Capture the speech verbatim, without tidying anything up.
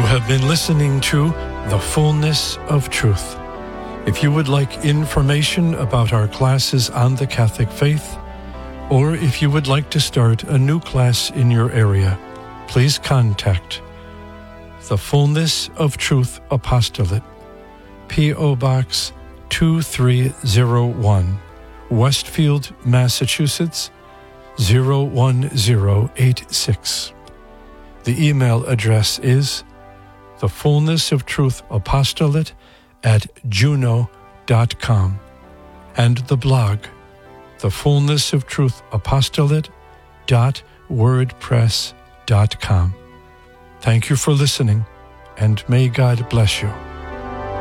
have been listening to The Fullness of Truth. If you would like information about our classes on the Catholic faith, or if you would like to start a new class in your area, please contact The Fullness of Truth Apostolate, P O. Box two three zero one, Westfield, Massachusetts, zero one zero eight six. The email address is The Fullness of Truth Apostolate at juno dot com, and the blog, The Fullness of Truth Apostolate dot wordpress dot com. Thank you for listening, and may God bless you.